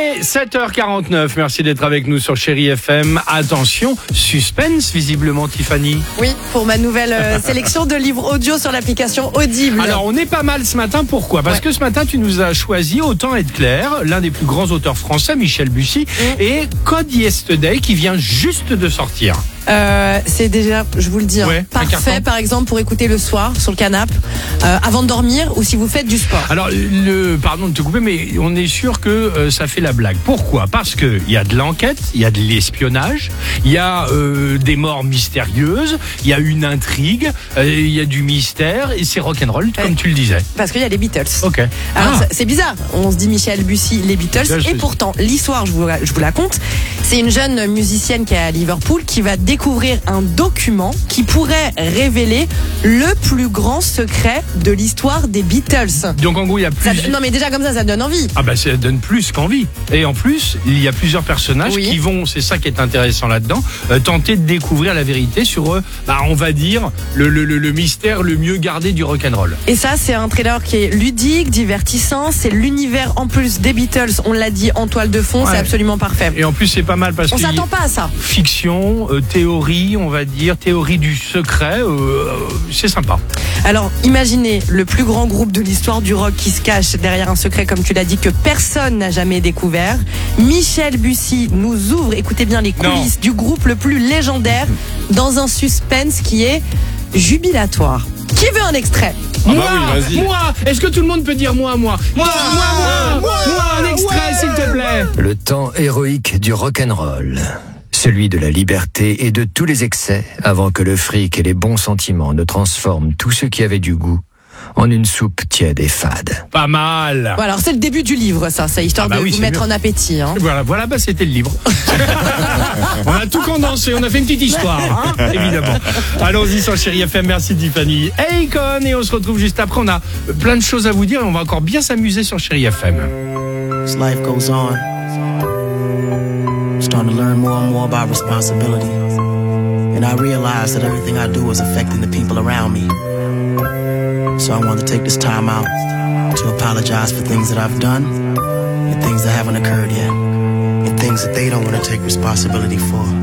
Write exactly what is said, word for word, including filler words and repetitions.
Il est sept heures quarante-neuf, merci d'être avec nous sur Chérie F M. Attention, suspense visiblement Tiffany. Oui, pour ma nouvelle euh, sélection de livres audio sur l'application Audible. Alors on est pas mal ce matin, pourquoi ? Parce ouais. que ce matin tu nous as choisi, autant être clair, l'un des plus grands auteurs français, Michel Bussy, mmh. et Code Yesterday qui vient juste de sortir. Euh, c'est déjà, je vous le dis, ouais, hein, parfait par exemple pour écouter le soir sur le canapé, euh, avant de dormir ou si vous faites du sport. Alors, le, pardon de te couper, mais on est sûr que euh, ça fait la blague. Pourquoi ? Parce qu'il y a de l'enquête, il y a de l'espionnage, il y a euh, des morts mystérieuses, il y a une intrigue, il euh, y a du mystère et c'est rock'n'roll comme ouais. tu le disais. Parce qu'il y a les Beatles. Ok. Alors ah. c'est bizarre, on se dit Michel Bussy, les Beatles, Beatles et pourtant l'histoire, je vous, je vous la conte, c'est une jeune musicienne qui est à Liverpool qui va découvrir un document qui pourrait révéler le plus grand secret de l'histoire des Beatles. Donc en gros, il y a plus... Ça, non mais déjà comme ça, ça donne envie. Ah bah ça donne plus qu'envie. Et en plus, il y a plusieurs personnages oui. qui vont, c'est ça qui est intéressant là-dedans, euh, tenter de découvrir la vérité sur, euh, bah, on va dire, le, le, le, le mystère le mieux gardé du rock'n'roll. Et ça, c'est un trailer qui est ludique, divertissant, c'est l'univers en plus des Beatles, on l'a dit en toile de fond, ouais. c'est absolument parfait. Et en plus, c'est pas mal parce que... On s'attend pas à ça. Fiction, euh, théorie, on va dire, théorie du secret, euh, c'est sympa. Alors, imaginez le plus grand groupe de l'histoire du rock qui se cache derrière un secret, comme tu l'as dit, que personne n'a jamais découvert. Michel Bussy nous ouvre, écoutez bien, les coulisses non. du groupe le plus légendaire dans un suspense qui est jubilatoire. Qui veut un extrait ? Ah moi, bah oui, moi, est-ce que tout le monde peut dire moi, moi, moi, moi, moi, moi, moi, un extrait, ouais, s'il te plaît. Le temps héroïque du rock'n'roll. Celui de la liberté et de tous les excès, avant que le fric et les bons sentiments ne transforment tout ce qui avait du goût en une soupe tiède et fade. Pas mal. Bon, alors c'est le début du livre, ça, c'est histoire ah bah de oui, vous mettre mieux. En appétit. Hein. Voilà, voilà, bah c'était le livre. On a tout condensé, on a fait une petite histoire, hein, évidemment. Allons-y sur Chérie F M, merci Tiffany. Hey Con, et on se retrouve juste après. On a plein de choses à vous dire et on va encore bien s'amuser sur Chérie F M. As life goes on. Starting to learn more and more about responsibility. And I realize that everything I do is affecting the people around me. So I want to take this time out to apologize for things that I've done and things that haven't occurred yet. And things that they don't want to take responsibility for.